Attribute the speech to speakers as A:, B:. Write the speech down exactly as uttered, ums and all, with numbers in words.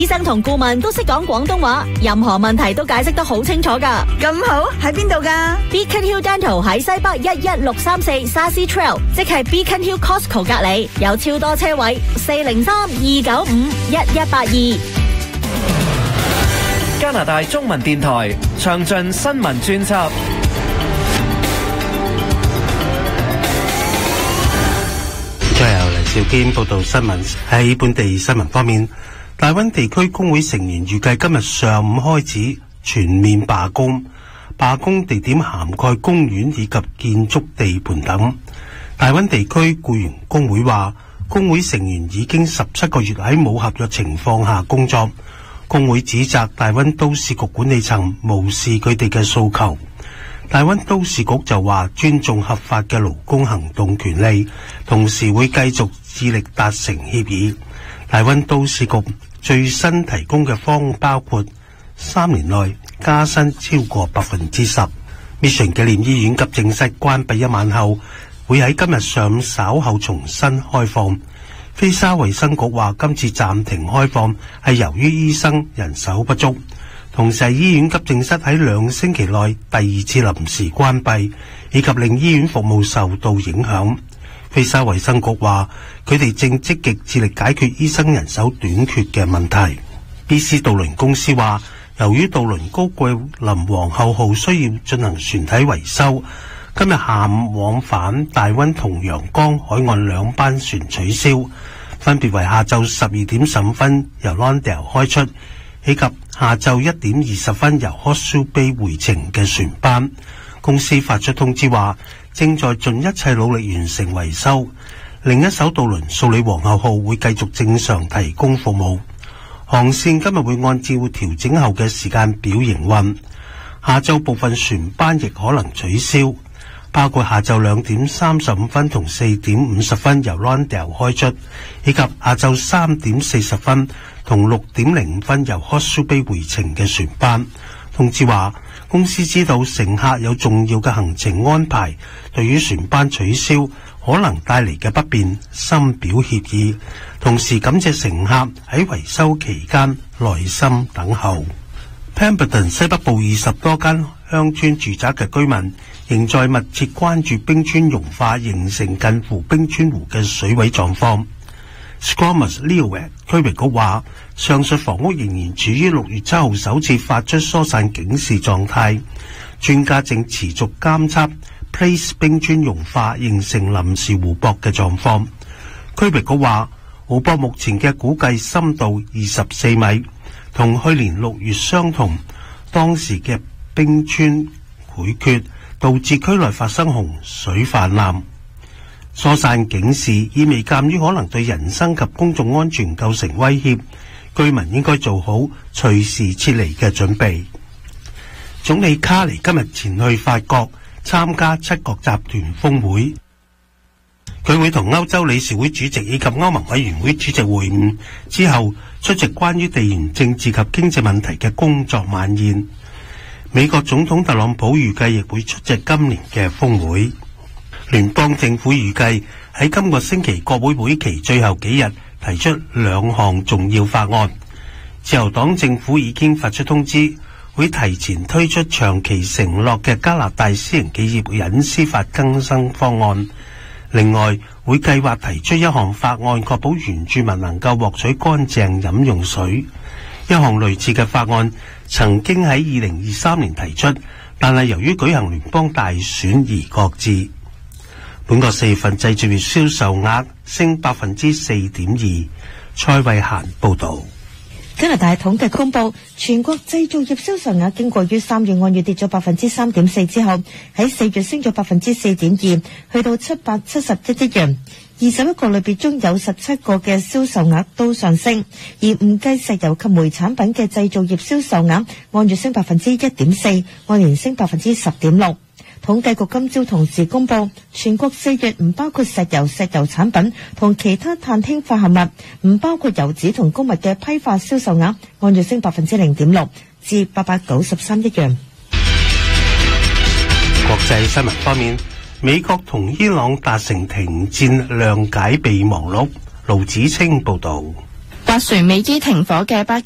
A: 醫生同顧問都識講廣東話，任何問題都解釋得好清楚㗎。
B: 咁好，喺邊度㗎
A: Beacon Hill Dental 喺西北一一六三四 Sassy Trail， 即係 Beacon Hill Costco 隔離，有超多車位，四零三二九五一一八二。
C: 加拿大中文電台詳盡新聞專輯。
D: 再由黎兆堅報道新聞。喺本地新聞方面，大灣地區工會成員預計今日上午開始全面罷工，罷工地點涵蓋公園以及建築地盤等。大灣地區僱員工會話，工會成員已經十七個月喺冇合約情況下工作，工會指責大灣都市局管理層無視佢哋嘅訴求。大灣都市局就話尊重合法嘅勞工行動權利，同時會繼續致力達成協議。大灣都市局最新提供嘅方案包括三年內加薪超過百分之十。Mission 紀念醫院急症室關閉一晚後，會喺今日上午稍後重新開放。菲沙衛生局話今次暫停開放係由於醫生人手不足，同時醫院急症室喺兩星期內第二次臨時關閉，以及令醫院服務受到影響。菲沙衛生局話佢哋正積極致力解決醫生人手短缺嘅問題。B C 渡輪公司話，由於渡輪高貴林皇后號需要進行船體維修，今日下午往返大溫同陽江海岸兩班船取消，分別為下晝十二點十五分由 Lawndale 開出，以及下晝一點二十分由 Hawke's Bay 回程嘅船班。公司發出通知話，正在盡一切努力完成維修。另一艘渡輪素里皇后號會繼續正常提供服務，航線今日會按照調整後嘅時間表營運。下晝部分船班亦可能取消，包括下晝兩點三十五分同四點五十分由 Lawndale 開出，以及下晝三點四十分同六點零五分由 Hawke's Bay 回程嘅船班。通知話，公司知道乘客有重要嘅行程安排，對於船班取消可能帶嚟嘅不便，深表歉意。同時感謝乘客喺維修期間耐心等候。Pemberton 西北部二十多間鄉村住宅嘅居民仍在密切關注冰川融化形成近乎冰川湖嘅水位狀況。Squamish Leeward 區域局話，上述房屋仍然處於六月七號首次發出疏散警示狀態，專家正持續監測 Place 冰川融化形成臨時湖泊嘅狀況。區域局話，湖泊目前嘅估計深度二十四米，同去年六月相同。當時嘅冰川潰決導致區內發生洪水泛濫。疏散警示意味鑑於可能對人身及公眾安全構成威脅，居民應該做好隨時撤離嘅準備。總理卡尼今日前去法國參加七國集團峰會，佢會同歐洲理事會主席以及歐盟委員會主席會晤之後，出席關於地緣政治及經濟問題嘅工作晚宴。美國總統特朗普預計亦會出席今年嘅峰會。聯邦政府預計喺今個星期國會會期最後幾日提出兩項重要法案。自由黨政府已經發出通知，會提前推出長期承諾嘅加拿大私營企業隱私法更新方案。另外，會計劃提出一項法案，確保原住民能夠獲取乾淨飲用水。一項類似嘅法案曾經喺二零二三年提出，但係由於舉行聯邦大選而擱置。本國四月份製造業銷售額升百分之四點二。蔡慧嫻報道。
E: 加拿大統計公布，全國製造業銷售額經過於三月按月跌咗百分之三點四之後，喺四月升咗百分之四點二，去到七百七十一億元。二十一個類別中有十七個嘅銷售額都上升，而唔計石油及煤產品嘅製造業銷售額按月升百分之一點四，按年升百分之十點六。統計局今朝同時公布，全國四月唔包括石油、石油產品同其他碳氫化合物，唔包括油脂同穀物嘅批發銷售額，按月升百分之零點六，至八百九十三億元。
D: 國際新聞方面，美國同伊朗達成停戰諒解備忘錄。盧子清報道。
F: 斡旋美伊停火嘅巴